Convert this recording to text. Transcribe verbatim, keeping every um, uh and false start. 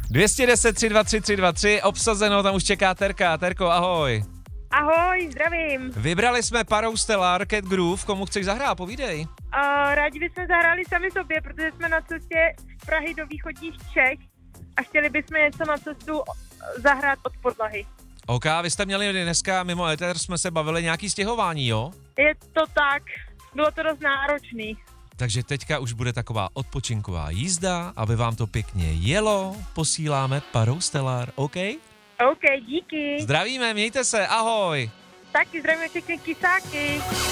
dvě stě deset tři dva tři tři dva tři, obsazeno, tam už čeká Terka. Terko, ahoj. Ahoj, zdravím. Vybrali jsme parou Stellar, Cat Groove, komu chceš zahrát, povídej. Uh, rádi bychom zahráli sami sobě, protože jsme na cestě z Prahy do východních Čech a chtěli bychom něco na cestu zahrát od podlahy. OK, vy jste měli dneska mimo éter, jsme se bavili nějaký stěhování, jo? Je to tak, bylo to dost náročný. Takže teďka už bude taková odpočinková jízda, aby vám to pěkně jelo, posíláme parou Stellar, OK? OK, díky. Zdravíme, mějte se, ahoj. Taky zdravíme všechny kysáky.